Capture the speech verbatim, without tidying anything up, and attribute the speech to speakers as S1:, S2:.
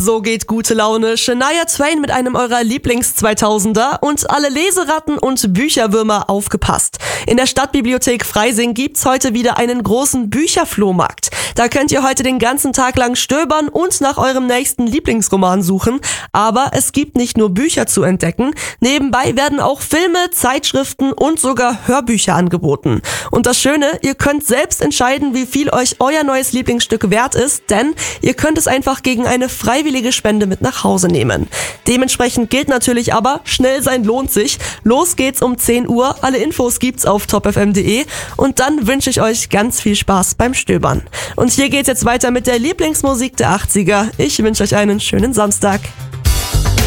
S1: So geht gute Laune. Shania Twain mit einem eurer Lieblings-zweitausender und alle Leseratten und Bücherwürmer aufgepasst. In der Stadtbibliothek Freising gibt's heute wieder einen großen Bücherflohmarkt. Da könnt ihr heute den ganzen Tag lang stöbern und nach eurem nächsten Lieblingsroman suchen. Aber es gibt nicht nur Bücher zu entdecken. Nebenbei werden auch Filme, Zeitschriften und sogar Hörbücher angeboten. Und das Schöne, ihr könnt selbst entscheiden, wie viel euch euer neues Lieblingsstück wert ist, denn ihr könnt es einfach gegen eine freiwillige Spende mit nach Hause nehmen. Dementsprechend gilt natürlich aber, schnell sein lohnt sich. Los geht's um zehn Uhr, alle Infos gibt's auf top f m punkt d e und dann wünsche ich euch ganz viel Spaß beim Stöbern. Und hier geht's jetzt weiter mit der Lieblingsmusik der achtziger. Ich wünsche euch einen schönen Samstag.